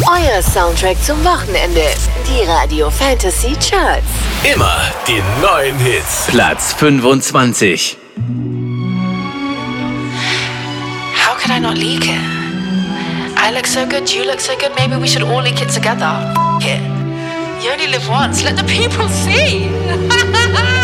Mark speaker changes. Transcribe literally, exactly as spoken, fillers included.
Speaker 1: Euer Soundtrack zum Wochenende. Die Radio Fantasy Charts.
Speaker 2: Immer die neuen Hits.
Speaker 3: Platz fünfundzwanzig.
Speaker 4: How could I not leak it? I look so good, you look so good, maybe we should all leak it together. F it. You only live once, let the people see.